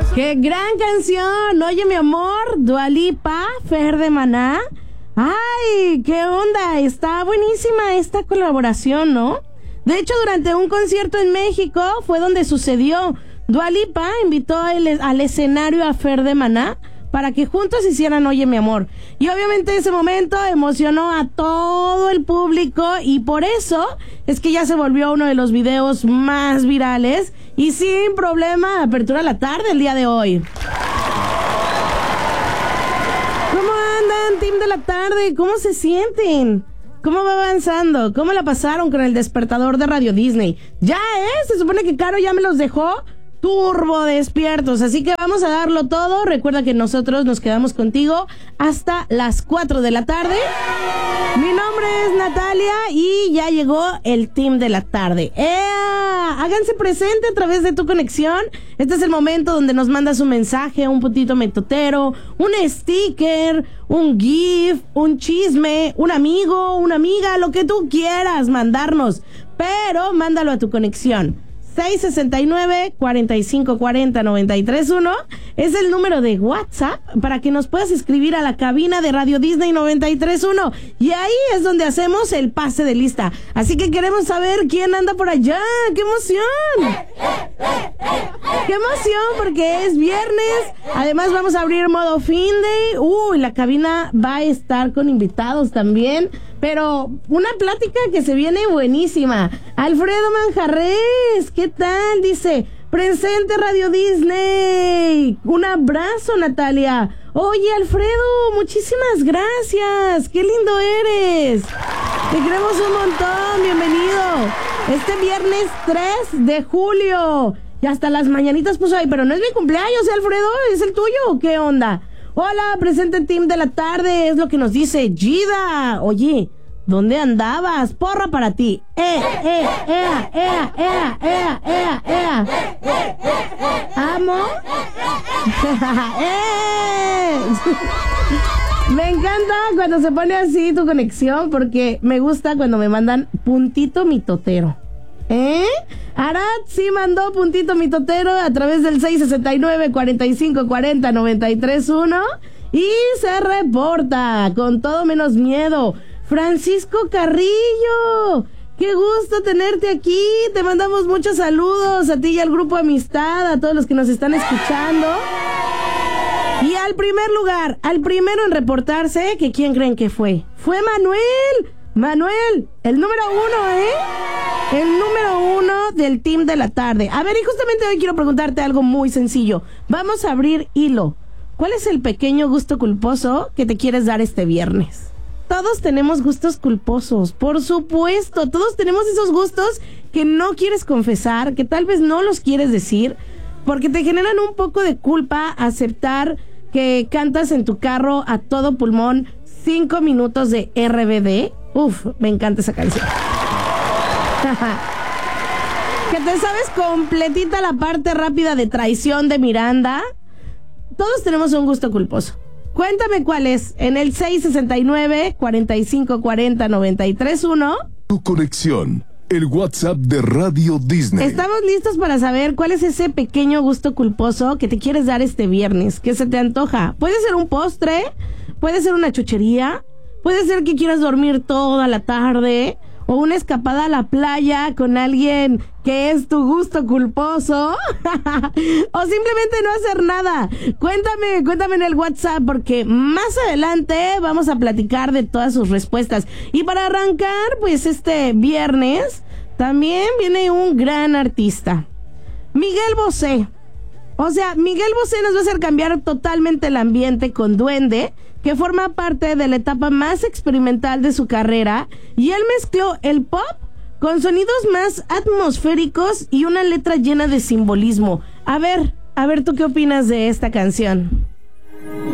¡Qué gran canción! Oye, mi amor, Dua Lipa, Fer de Maná. ¡Ay, qué onda! Está buenísima esta colaboración, ¿no? De hecho, durante un concierto en México fue donde sucedió. Dua Lipa invitó al escenario a Fer de Maná para que juntos hicieran Oye, mi amor. Y obviamente ese momento emocionó a todo el público y por eso es que ya se volvió uno de los videos más virales y sin problema apertura la tarde el día de hoy. ¿Cómo andan, team de la tarde? ¿Cómo se sienten? ¿Cómo va avanzando? ¿Cómo la pasaron con el despertador de Radio Disney? Ya, se supone que Caro ya me los dejó turbo despiertos, así que vamos a darlo todo. Recuerda que nosotros nos quedamos contigo hasta las 4 de la tarde. Mi nombre es Natalia y ya llegó el team de la tarde. Háganse presente a través de tu conexión. Este es el momento donde nos mandas un mensaje, un puntito metotero, un sticker, un GIF, un chisme, un amigo, una amiga, lo que tú quieras mandarnos, pero mándalo a tu conexión. 669-4540-931 es el número de WhatsApp para que nos puedas escribir a la cabina de Radio Disney 931 y ahí es donde hacemos el pase de lista. Así que queremos saber quién anda por allá. ¡Qué emoción! ¡Qué emoción! Porque es viernes. Además vamos a abrir modo fin de... la cabina va a estar con invitados también. Pero una plática que se viene buenísima. Alfredo Manjarres, ¿qué tal? Dice, presente Radio Disney. Un abrazo, Natalia. Oye, Alfredo, muchísimas gracias. Qué lindo eres. Te queremos un montón. Bienvenido. Este viernes 3 de julio. Y hasta las mañanitas puso ahí, pero no es mi cumpleaños, Alfredo. ¿Es el tuyo o qué onda? Hola, presente team de la tarde, es lo que nos dice Gida. Oye, ¿dónde andabas? Porra para ti. Amo. Me encanta cuando se pone así tu conexión porque me gusta cuando me mandan puntito mitotero. Arad sí mandó puntito mitotero a través del 669-4540-931 y se reporta con todo menos miedo. Francisco Carrillo, qué gusto tenerte aquí. Te mandamos muchos saludos a ti y al grupo Amistad, a todos los que nos están escuchando. Y al primer lugar, al primero en reportarse, ¿que quién creen que fue? Fue Manuel. Manuel, el número 1, el número 1 del team de la tarde. A ver, y justamente hoy quiero preguntarte algo muy sencillo. Vamos a abrir hilo. ¿Cuál es el pequeño gusto culposo que te quieres dar este viernes? Todos tenemos gustos culposos, por supuesto. Todos tenemos esos gustos que no quieres confesar, que tal vez no los quieres decir, porque te generan un poco de culpa aceptar que cantas en tu carro a todo pulmón 5 minutos de RBD. Uf, me encanta esa canción. Que te sabes completita la parte rápida de Traición de Miranda. Todos tenemos un gusto culposo. Cuéntame cuál es en el 669-4540-931. Tu conexión, el WhatsApp de Radio Disney. Estamos listos para saber cuál es ese pequeño gusto culposo que te quieres dar este viernes, que se te antoja. Puede ser un postre, puede ser una chuchería, puede ser que quieras dormir toda la tarde, o una escapada a la playa con alguien que es tu gusto culposo, o simplemente no hacer nada. Cuéntame en el WhatsApp, porque más adelante vamos a platicar de todas sus respuestas. Y para arrancar, pues este viernes también viene un gran artista, Miguel Bosé. O sea, Miguel Bosé nos va a hacer cambiar totalmente el ambiente con Duende, que forma parte de la etapa más experimental de su carrera, y él mezcló el pop con sonidos más atmosféricos y una letra llena de simbolismo. A ver, ¿tú qué opinas de esta canción?